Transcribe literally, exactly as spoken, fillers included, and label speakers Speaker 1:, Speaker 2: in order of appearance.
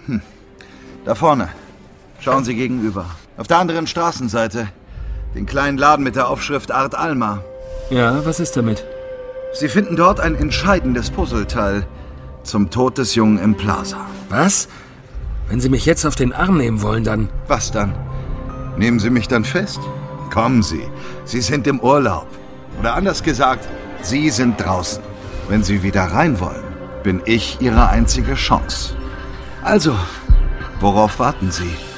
Speaker 1: Hm. Da vorne. Schauen Sie gegenüber. Auf der anderen Straßenseite. Den kleinen Laden mit der Aufschrift Art Alma.
Speaker 2: Ja, was ist damit?
Speaker 1: Sie finden dort ein entscheidendes Puzzleteil zum Tod des Jungen im Plaza.
Speaker 2: Was? Wenn Sie mich jetzt auf den Arm nehmen wollen, dann...
Speaker 1: Was dann? Nehmen Sie mich dann fest? Kommen Sie. Sie sind im Urlaub. Oder anders gesagt, Sie sind draußen. Wenn Sie wieder rein wollen, bin ich Ihre einzige Chance. Also, worauf warten Sie?